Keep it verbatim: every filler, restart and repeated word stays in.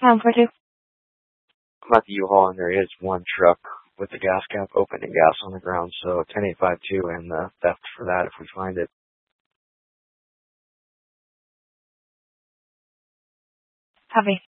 Um, for two. I'm at the U-Haul, and there is one truck with the gas cap open and gas on the ground, so ten eight five two and the theft for that if we find it. Copy.